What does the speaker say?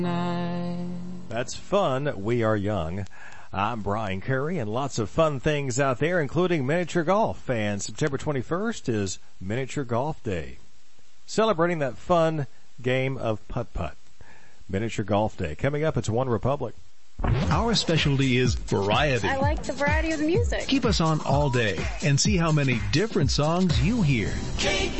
That's fun. We are young. I'm Brian Curry, and lots of fun things out there, including miniature golf. And September 21st is Miniature Golf Day, celebrating that fun game of putt-putt. Miniature Golf Day. Coming up, it's One Republic. Our specialty is variety. I like the variety of the music. Keep us on all day and see how many different songs you hear.